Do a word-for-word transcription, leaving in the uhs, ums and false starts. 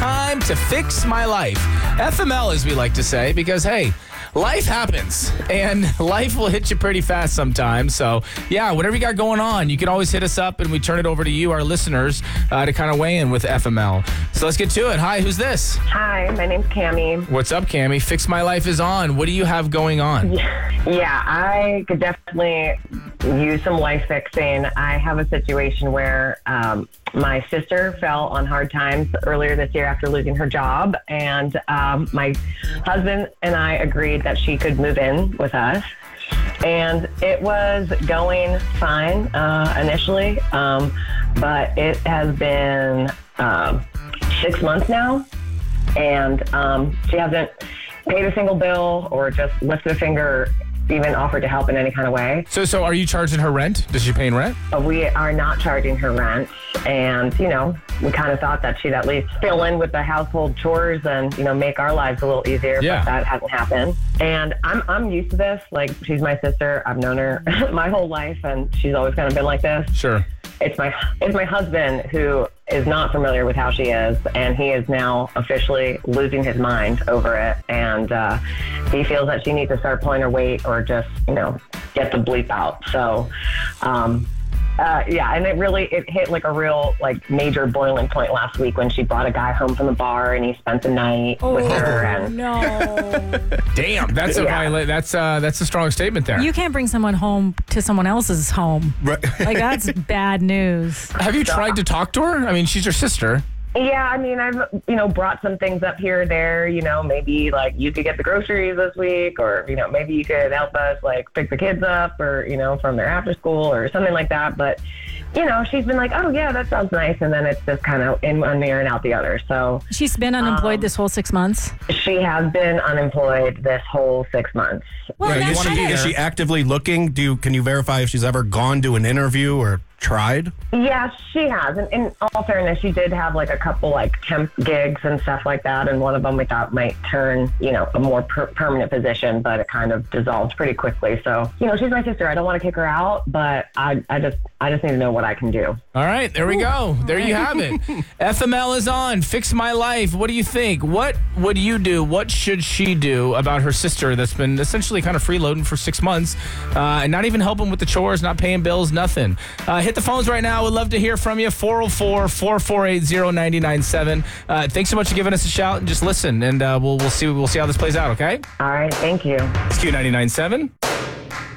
time to fix my life. F M L, as we like to say, because, hey, life happens, and life will hit you pretty fast sometimes. So, yeah, whatever you got going on, you can always hit us up, and we turn it over to you, our listeners, uh, to kind of weigh in with F M L. So let's get to it. Hi, who's this? Hi, my name's Cammie. What's up, Cammie? Fix My Life is on. What do you have going on? Yeah, I could definitely use some life fixing. I have a situation where um, my sister fell on hard times earlier this year after losing her job, and um, my husband and I agreed that she could move in with us. And it was going fine uh, initially, um, but it has been um, six months now, and um, she hasn't paid a single bill or just lifted a finger, even offered to help in any kind of way. So, so are you charging her rent? Does she pay rent? We are not charging her rent, and you know, we kind of thought that she'd at least fill in with the household chores and you know make our lives a little easier. Yeah. But that hasn't happened, and I'm I'm used to this. Like, she's my sister. I've known her my whole life, and she's always kind of been like this. Sure. It's my it's my husband who is not familiar with how she is, and he is now officially losing his mind over it, and uh, he feels that she needs to start pulling her weight or just, you know, get the bleep out. So, um, uh, yeah, and it really, it hit like a real, like, major boiling point last week when she brought a guy home from the bar, and he spent the night Oh, with her. And no. Damn, that's a Yeah. violent. That's uh, that's a strong statement there. You can't bring someone home to someone else's home. Right. Like, that's bad news. Have you tried to talk to her? I mean, she's your sister. Yeah, I mean, I've, you know, brought some things up here or there, you know, maybe like you could get the groceries this week, or, you know, maybe you could help us like pick the kids up, or, you know, from their after school or something like that. But, you know, she's been like, oh yeah, that sounds nice. And then it's just kind of in one ear and out the other. So She's been unemployed Um, this whole six months. she has been unemployed this whole six months. Well, Yeah, you that's wanna be- fair. is she actively looking? Do you, can you verify if she's ever gone to an interview or tried? Yeah, she has. And in all fairness, she did have like a couple like temp gigs and stuff like that. And one of them we thought might turn, you know, a more per- permanent position, but it kind of dissolved pretty quickly. So, you know, she's my sister. I don't want to kick her out, but I, I just, I just need to know what I can do. All right, there we go. There you have it. F M L is on. Fix My Life. What do you think? What would you do? What should she do about her sister that's been essentially kind of freeloading for six months uh, and not even helping with the chores, not paying bills, nothing? Uh, hit the phones right now. We'd love to hear from you. four oh four, four four eight, oh nine nine seven. Uh, thanks so much for giving us a shout, and just listen, and uh, we'll we'll see we'll see how this plays out. Okay? All right. Thank you. It's Q ninety-nine point seven.